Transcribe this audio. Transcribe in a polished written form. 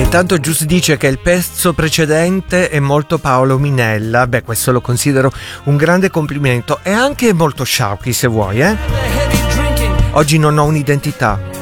Intanto Gius dice che il pezzo precedente è molto Paolo Minella. Beh, questo lo considero un grande complimento e anche molto sciauchi, se vuoi, Oggi non ho un'identità.